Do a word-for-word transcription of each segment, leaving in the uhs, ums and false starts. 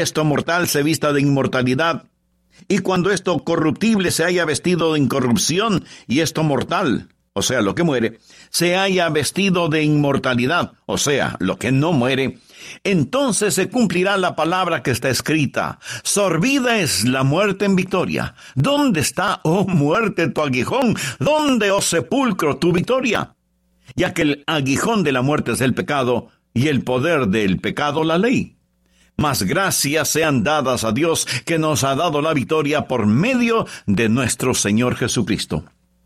esto mortal se vista de inmortalidad, y cuando esto corruptible se haya vestido de incorrupción, y esto mortal, o sea, lo que muere, se haya vestido de inmortalidad, o sea, lo que no muere, entonces se cumplirá la palabra que está escrita: sorbida es la muerte en victoria. ¿Dónde está, oh muerte, tu aguijón? ¿Dónde, oh sepulcro, tu victoria? Ya que el aguijón de la muerte es el pecado, y el poder del pecado la ley. Mas gracias sean dadas a Dios, que nos ha dado la victoria por medio de nuestro Señor Jesucristo.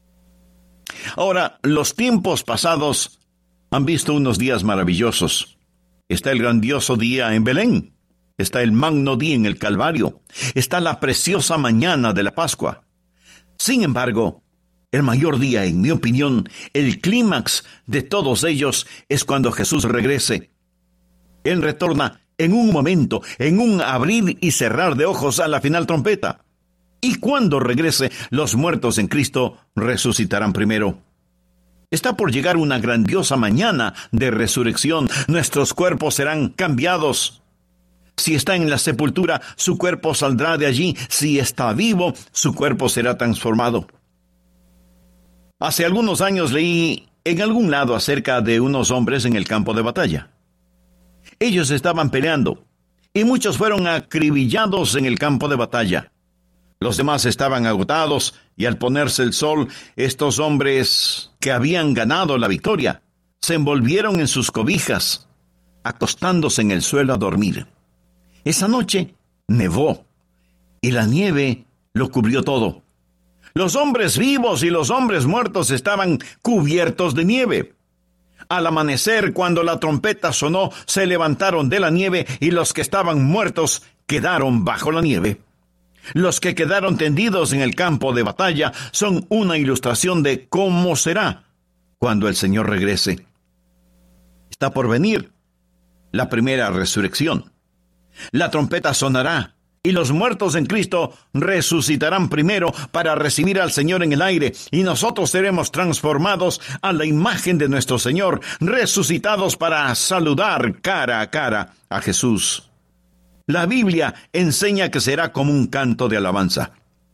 Ahora, los tiempos pasados han visto unos días maravillosos. Está el grandioso día en Belén. Está el magno día en el Calvario. Está la preciosa mañana de la Pascua. Sin embargo, el mayor día, en mi opinión, el clímax de todos ellos, es cuando Jesús regrese. Él retorna en un momento, en un abrir y cerrar de ojos a la final trompeta. Y cuando regrese, los muertos en Cristo resucitarán primero. Está por llegar una grandiosa mañana de resurrección. Nuestros cuerpos serán cambiados. Si está en la sepultura, su cuerpo saldrá de allí. Si está vivo, su cuerpo será transformado. Hace algunos años leí en algún lado acerca de unos hombres en el campo de batalla. Ellos estaban peleando, y muchos fueron acribillados en el campo de batalla. Los demás estaban agotados, y al ponerse el sol, estos hombres que habían ganado la victoria se envolvieron en sus cobijas, acostándose en el suelo a dormir. Esa noche nevó, y la nieve lo cubrió todo. Los hombres vivos y los hombres muertos estaban cubiertos de nieve. Al amanecer, cuando la trompeta sonó, se levantaron de la nieve, y los que estaban muertos quedaron bajo la nieve. Los que quedaron tendidos en el campo de batalla son una ilustración de cómo será cuando el Señor regrese. Está por venir la primera resurrección. La trompeta sonará, y los muertos en Cristo resucitarán primero para recibir al Señor en el aire, y nosotros seremos transformados a la imagen de nuestro Señor, resucitados para saludar cara a cara a Jesús. La Biblia enseña que será como un canto de alabanza.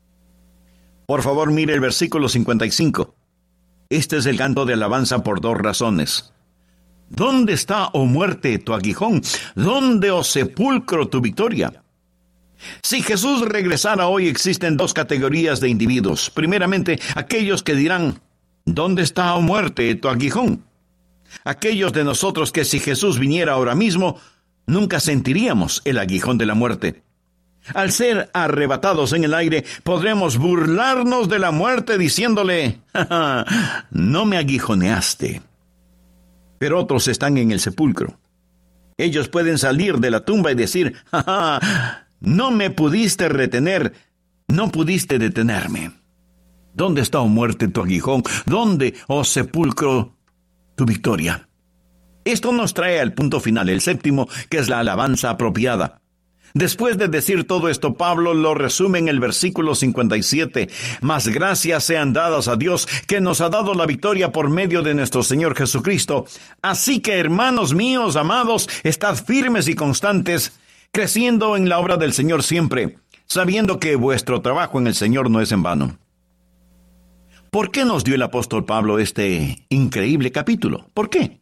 Por favor, mire el versículo cincuenta y cinco. Este es el canto de alabanza por dos razones. ¿Dónde está, oh muerte, tu aguijón? ¿Dónde, oh sepulcro, tu victoria? Si Jesús regresara hoy, existen dos categorías de individuos. Primeramente, aquellos que dirán: ¿dónde está, oh muerte, tu aguijón? Aquellos de nosotros que si Jesús viniera ahora mismo, nunca sentiríamos el aguijón de la muerte. Al ser arrebatados en el aire, podremos burlarnos de la muerte diciéndole: ¡Ja, ja! No me aguijoneaste. Pero otros están en el sepulcro. Ellos pueden salir de la tumba y decir: ¡Ja, ja! No me pudiste retener, no pudiste detenerme. ¿Dónde está, oh muerte, tu aguijón? ¿Dónde, oh sepulcro, tu victoria? Esto nos trae al punto final, el séptimo, que es la alabanza apropiada. Después de decir todo esto, Pablo lo resume en el versículo cincuenta y siete. Mas gracias sean dadas a Dios, que nos ha dado la victoria por medio de nuestro Señor Jesucristo. Así que, hermanos míos, amados, estad firmes y constantes, creciendo en la obra del Señor siempre, sabiendo que vuestro trabajo en el Señor no es en vano. ¿Por qué nos dio el apóstol Pablo este increíble capítulo? ¿Por qué?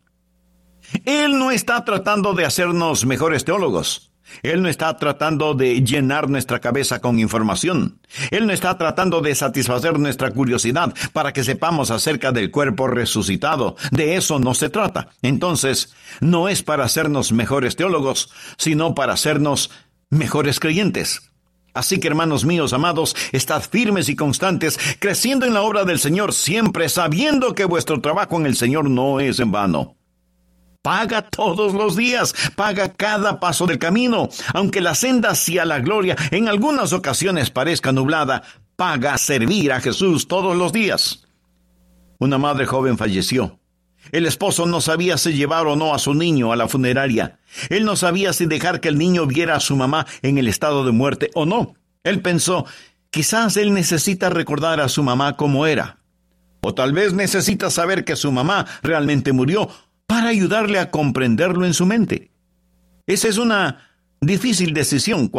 Él no está tratando de hacernos mejores teólogos. Él no está tratando de llenar nuestra cabeza con información. Él no está tratando de satisfacer nuestra curiosidad para que sepamos acerca del cuerpo resucitado. De eso no se trata. Entonces, no es para hacernos mejores teólogos, sino para hacernos mejores creyentes. Así que, hermanos míos amados, estad firmes y constantes, creciendo en la obra del Señor siempre, sabiendo que vuestro trabajo en el Señor no es en vano. Paga todos los días, paga cada paso del camino. Aunque la senda hacia la gloria en algunas ocasiones parezca nublada, paga servir a Jesús todos los días. Una madre joven falleció. El esposo no sabía si llevar o no a su niño a la funeraria. Él no sabía si dejar que el niño viera a su mamá en el estado de muerte o no. Él pensó, quizás él necesita recordar a su mamá como era. O tal vez necesita saber que su mamá realmente murió, para ayudarle a comprenderlo en su mente. Esa es una Difícil decisión